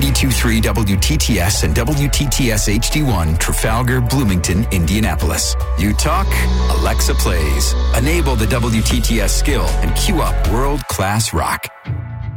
92.3 WTTS and WTTS HD1 Trafalgar, Bloomington, Indianapolis. You talk, Alexa plays. Enable the WTTS skill and cue up world-class rock.